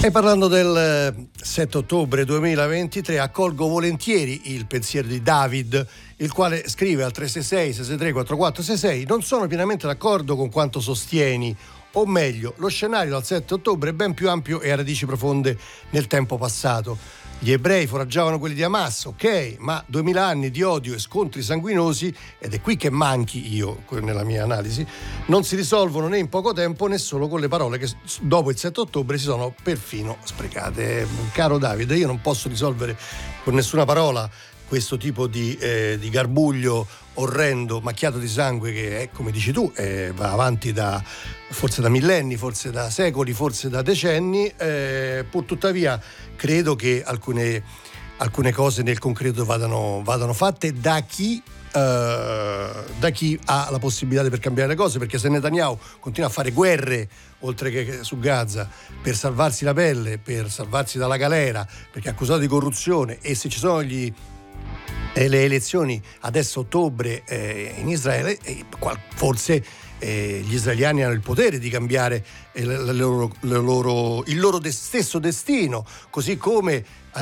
E parlando del 7 ottobre 2023, accolgo volentieri il pensiero di David, il quale scrive al 366-663-4466: non sono pienamente d'accordo con quanto sostieni, o meglio, lo scenario dal 7 ottobre è ben più ampio e ha radici profonde nel tempo passato. Gli ebrei foraggiavano quelli di Hamas, ok, ma 2000 anni di odio e scontri sanguinosi, ed è qui che manchi io nella mia analisi, non si risolvono né in poco tempo né solo con le parole che dopo il 7 ottobre si sono perfino sprecate. Caro Davide, io non posso risolvere con nessuna parola questo tipo di garbuglio orrendo, macchiato di sangue che è, come dici tu, va avanti forse da millenni, forse da secoli, forse da decenni. Pur tuttavia credo che alcune cose nel concreto vadano fatte da chi ha la possibilità per cambiare le cose, perché se Netanyahu continua a fare guerre oltre che su Gaza per salvarsi la pelle, per salvarsi dalla galera, perché è accusato di corruzione, e se ci sono le elezioni adesso a ottobre in Israele, forse gli israeliani hanno il potere di cambiare il loro stesso destino, così come